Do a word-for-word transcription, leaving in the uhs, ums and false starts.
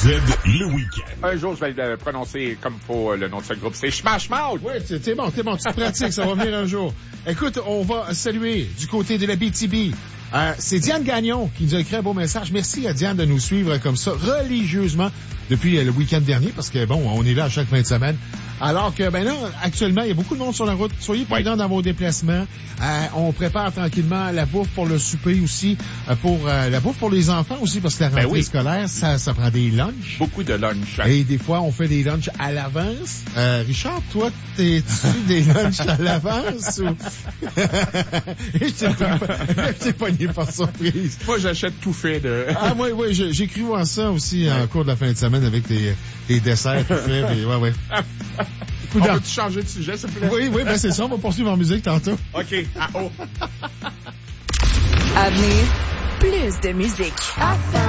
le week-end. Un jour, je vais le prononcer comme faut le nom de ce groupe. C'est Smash Mouth. Oui, t'es bon, t'es bon. Tu te pratiques, ça va venir un jour. Écoute, on va saluer du côté de la B T B. Euh, c'est Diane Gagnon qui nous a écrit un beau message. Merci à Diane de nous suivre comme ça religieusement depuis euh, le week-end dernier parce que, bon, on est là à chaque fin de semaine. Alors que, ben là, actuellement, il y a beaucoup de monde sur la route. Soyez prudents oui. dans vos déplacements. Euh, on prépare tranquillement la bouffe pour le souper aussi, euh, pour euh, la bouffe pour les enfants aussi parce que la rentrée ben oui. scolaire, ça, ça prend des lunchs. Beaucoup de lunchs. Et des fois, on fait des lunchs à l'avance. Euh, Richard, toi, t'es-tu des lunchs à l'avance ou... Je t'ai pogné par surprise. Moi, j'achète tout fait de... Ah, oui, oui, j'ai cru voir ça aussi ouais. en cours de la fin de semaine avec des, des desserts tout faits. Et, ouais, ouais. On peut-tu changer de sujet, s'il vous plaît? Oui, oui, ben c'est ça. On va poursuivre en musique tantôt. OK. Ah, oh. À venir, plus de musique.